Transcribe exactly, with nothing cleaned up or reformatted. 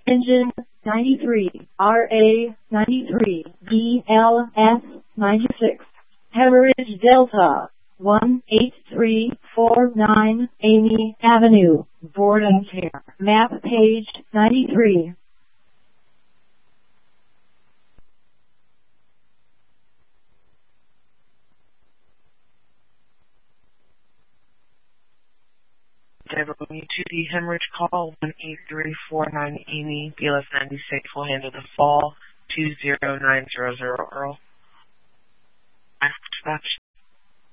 Engine ninety-three, R A ninety-three, B L S ninety-six, Hemorrhage Delta one eight three four nine, Amy Avenue, Borden Care, map page ninety-three. Diverting to the hemorrhage call, one eight three four nine Amy, B L S ninety-six will handle the fall, two zero nine zero zero Earl. Dispatch.